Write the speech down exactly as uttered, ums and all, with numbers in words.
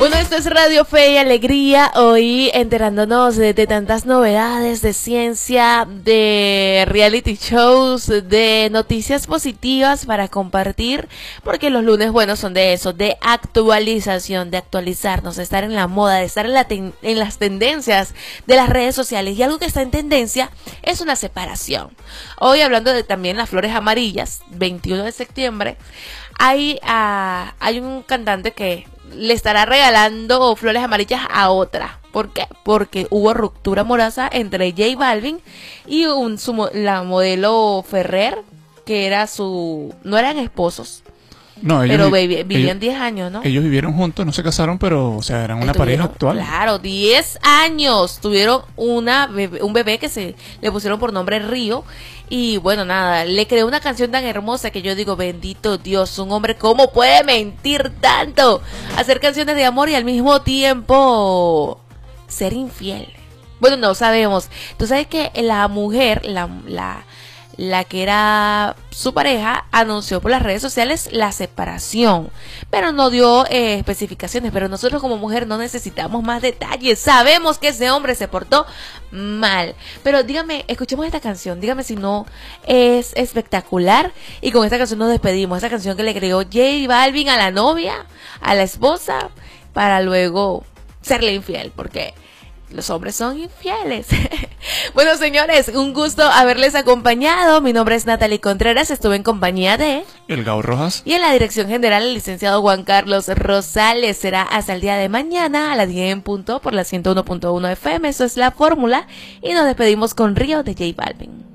Bueno, esto es Radio Fe y Alegría, hoy enterándonos de, de tantas novedades de ciencia, de reality shows, de noticias positivas para compartir, porque los lunes, bueno, son de eso, de actualización, de actualizarnos, de estar en la moda, de estar en, la ten, en las tendencias de las redes sociales. Y algo que está en tendencia es una separación. Hoy, hablando de también las flores amarillas, veintiuno de septiembre, hay, uh, hay un cantante que le estará regalando flores amarillas a otra. ¿Por qué? Porque hubo ruptura amorosa entre J Balvin y un, su, la modelo Ferrer, que era su... no eran esposos. No, ellos pero vi, vivían diez años, ¿no? Ellos vivieron juntos, no se casaron, pero, o sea, eran una pareja actual. Claro, diez años. Tuvieron una bebé, un bebé que se le pusieron por nombre Río. Y bueno, nada, le creó una canción tan hermosa que yo digo, bendito Dios, un hombre, ¿cómo puede mentir tanto? Hacer canciones de amor y al mismo tiempo ser infiel. Bueno, no sabemos. Tú sabes que la mujer, la... la la que era su pareja, anunció por las redes sociales la separación, pero no dio eh, especificaciones. Pero nosotros como mujer no necesitamos más detalles, sabemos que ese hombre se portó mal. Pero dígame, escuchemos esta canción, dígame si no es espectacular. Y con esta canción nos despedimos, esta canción que le creó J Balvin a la novia, a la esposa, para luego serle infiel, porque los hombres son infieles. Bueno, señores, un gusto haberles acompañado. Mi nombre es Natalie Contreras, estuve en compañía de El Gao Rojas y en la dirección general el licenciado Juan Carlos Rosales. Será hasta el día de mañana a las diez en punto por la ciento uno punto uno F M. Eso es La Fórmula y nos despedimos con Río de J Balvin.